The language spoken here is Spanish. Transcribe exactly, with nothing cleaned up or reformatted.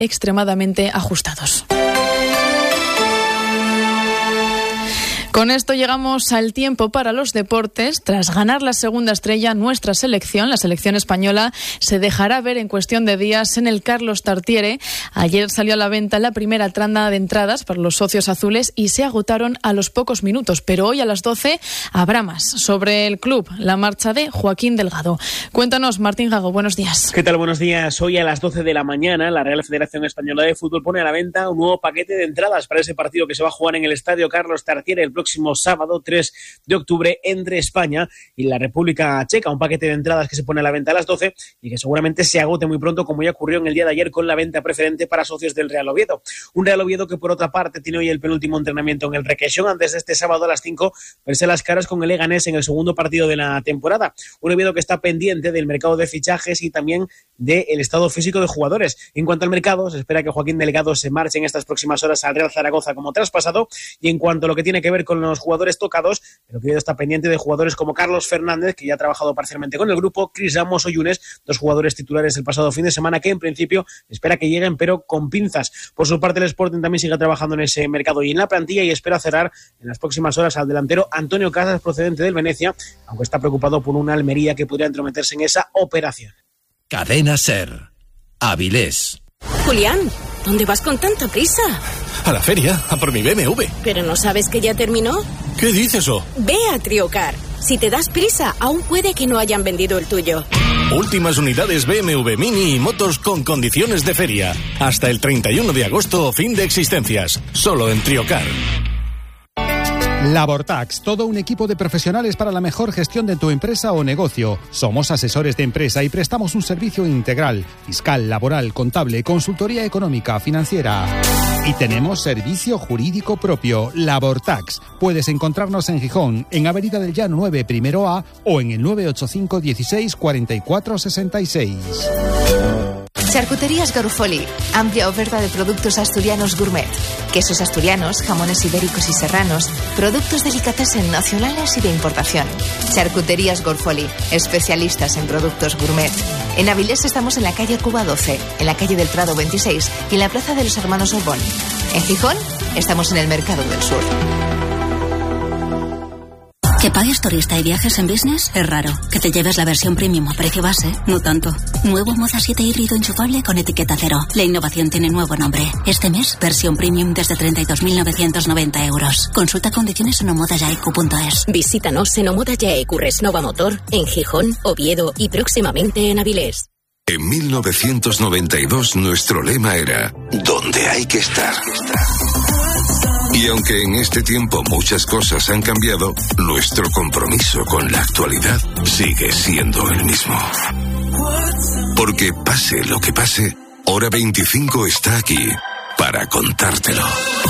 extremadamente ajustados. Con esto llegamos al tiempo para los deportes. Tras ganar la segunda estrella, nuestra selección, la selección española, se dejará ver en cuestión de días en el Carlos Tartiere. Ayer salió a la venta la primera tanda de entradas para los socios azules y se agotaron a los pocos minutos. Pero hoy a las doce habrá más. Sobre el club, la marcha de Joaquín Delgado. Cuéntanos, Martín Gago, buenos días. ¿Qué tal? Buenos días. Hoy a las doce de la mañana, la Real Federación Española de Fútbol pone a la venta un nuevo paquete de entradas para ese partido que se va a jugar en el Estadio Carlos Tartiere el próximo sábado tres de octubre entre España y la República Checa. Un paquete de entradas que se pone a la venta a las doce y que seguramente se agote muy pronto, como ya ocurrió en el día de ayer con la venta preferente para socios del Real Oviedo. Un Real Oviedo que, por otra parte, tiene hoy el penúltimo entrenamiento en el Requesón antes de este sábado a las cinco verse las caras con el Leganés en el segundo partido de la temporada. Un Oviedo que está pendiente del mercado de fichajes y también del estado físico de jugadores. En cuanto al mercado, se espera que Joaquín Delgado se marche en estas próximas horas al Real Zaragoza como traspasado, y en cuanto a lo que tiene que ver con los jugadores tocados, el Oviedo está pendiente de jugadores como Carlos Fernández, que ya ha trabajado parcialmente con el grupo, Cris Ramos o Yunes, dos jugadores titulares del pasado fin de semana que en principio espera que lleguen pero con pinzas. Por su parte, el Sporting también sigue trabajando en ese mercado y en la plantilla, y espera cerrar en las próximas horas al delantero Antonio Casas, procedente del Venecia, aunque está preocupado por una Almería que podría entrometerse en esa operación. Cadena SER. Avilés. Julián, ¿dónde vas con tanta prisa? A la feria, a por mi B M W. ¿Pero no sabes que ya terminó? ¿Qué dices eso? Ve a Triocar. Si te das prisa, aún puede que no hayan vendido el tuyo. Últimas unidades B M W Mini y motos con condiciones de feria. Hasta el treinta y uno de agosto, fin de existencias. Solo en Triocar. Labortax, todo un equipo de profesionales para la mejor gestión de tu empresa o negocio. Somos asesores de empresa y prestamos un servicio integral, fiscal, laboral, contable, consultoría económica, financiera. Y tenemos servicio jurídico propio, Labortax. Puedes encontrarnos en Gijón, en Avenida del Llano nueve, primero A, o en el nueve ocho cinco dieciséis cuarenta y cuatro sesenta y seis. Charcuterías Garofoli, amplia oferta de productos asturianos gourmet, quesos asturianos, jamones ibéricos y serranos, productos delicatessen nacionales y de importación. Charcuterías Garofoli, especialistas en productos gourmet. En Avilés estamos en la calle Cuba doce, en la calle del Prado veintiséis y en la plaza de los Hermanos Orbón. En Gijón estamos en el Mercado del Sur. Que pagues turista y viajes en business es raro. Que te lleves la versión premium a precio base, no tanto. Nuevo Moda siete híbrido enchufable con etiqueta cero. La innovación tiene nuevo nombre. Este mes, versión premium desde treinta y dos mil novecientos noventa euros. Consulta condiciones en omodayaiku punto es. Visítanos en Omodayaiku Resnova Motor, en Gijón, Oviedo y próximamente en Avilés. En mil novecientos noventa y dos nuestro lema era «Donde hay que estar». Y aunque en este tiempo muchas cosas han cambiado, nuestro compromiso con la actualidad sigue siendo el mismo. Porque pase lo que pase, Hora veinticinco está aquí para contártelo.